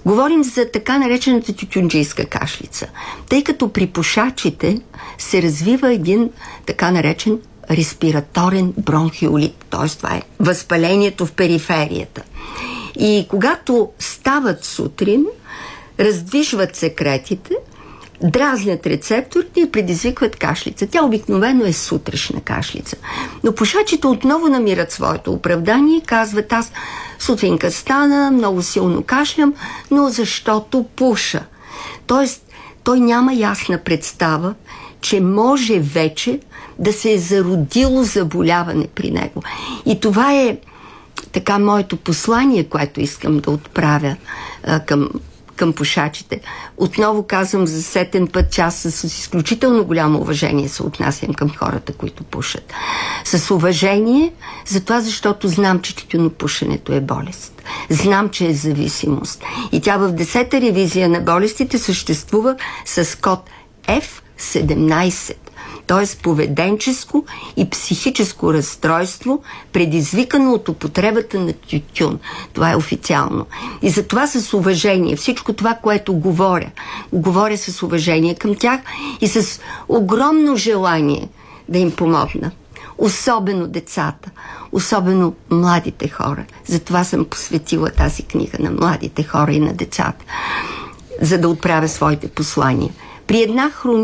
Говорим за така наречената тютюнджийска кашлица, тъй като при пушачите се развива един така наречен респираторен бронхиолит, т.е. това е възпалението в периферията. И когато стават сутрин, раздвижват секретите, дразнят рецепторите и предизвикват кашлица. Тя обикновено е сутрешна кашлица. Но пушачите отново намират своето оправдание и казват: аз сутринка стана, много силно кашлям, но защото пуша. Тоест, той няма ясна представа, че може вече да се е зародило заболяване при него. И това е така моето послание, което искам да отправя към пушачите. Отново казвам за сетен път, че аз с изключително голямо уважение се отнасям към хората, които пушат. С уважение, затова защото знам, че тютюнопушенето е болест. Знам, че е зависимост. И тя в 10-та ревизия на болестите съществува с код F17. Т.е. поведенческо и психическо разстройство, предизвикано от употребата на тютюн. Това е официално. И затова с уважение, всичко това, което говоря с уважение към тях и с огромно желание да им помогна. Особено децата, особено младите хора. Затова съм посветила тази книга на младите хора и на децата, за да отправя своите послания. При една